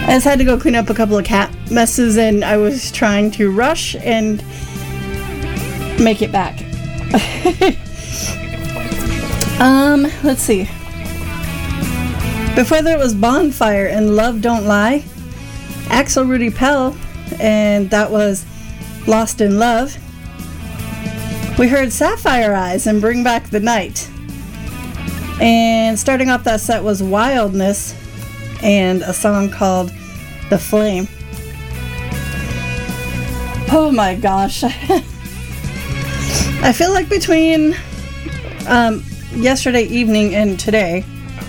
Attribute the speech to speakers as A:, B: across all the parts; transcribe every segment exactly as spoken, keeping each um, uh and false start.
A: I just had to go clean up a couple of cat messes, and I was trying to rush and make it back. um, let's see. Before there was Bonfire and Love Don't Lie, Axel Rudy Pell, and that was Lost in Love. We heard Sapphire Eyes and Bring Back the Night. And starting off that set was Wildness and a song called The Flame. Oh my gosh. I feel like between um, yesterday evening and today,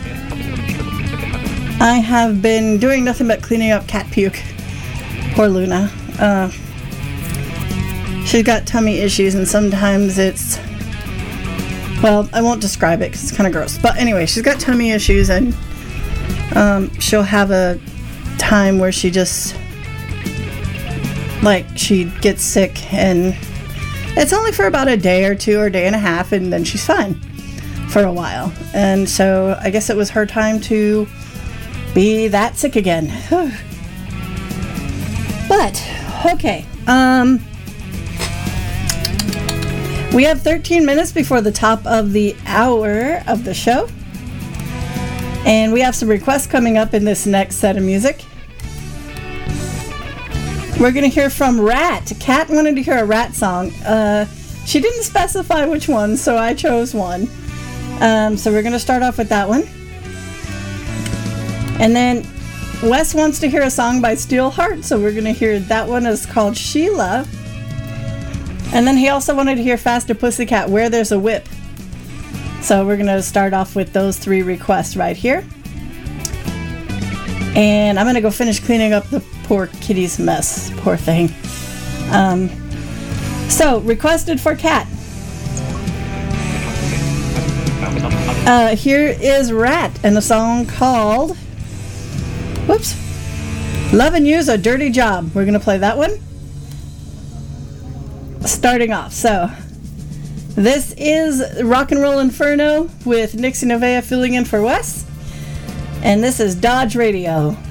A: I have been doing nothing but cleaning up cat puke. Poor Luna. Uh, she's got tummy issues, and sometimes it's, well, I won't describe it because it's kind of gross. But anyway, she's got tummy issues, and um, she'll have a time where she just, like, she gets sick, and it's only for about a day or two or a day and a half, and then she's fine for a while. And so I guess it was her time to be that sick again. But, okay. Um, we have thirteen minutes before the top of the hour of the show. And we have some requests coming up in this next set of music. We're going to hear from Rat. Kat wanted to hear a Rat song. Uh, she didn't specify which one, so I chose one. Um, so we're going to start off with that one. And then Wes wants to hear a song by Steelheart, so we're going to hear that one. Is called Sheila. And then he also wanted to hear Faster Pussycat, Where There's a Whip. So we're going to start off with those three requests right here. And I'm going to go finish cleaning up the poor kitty's mess. Poor thing. Um, so, requested for Kat. Uh, here is Rat and a song called, whoops, Lovin' You's a Dirty Job. We're going to play that one. Starting off, so this is Rock and Roll Inferno with Nixie Nevaeh filling in for Wes. And this is Dodge Radio.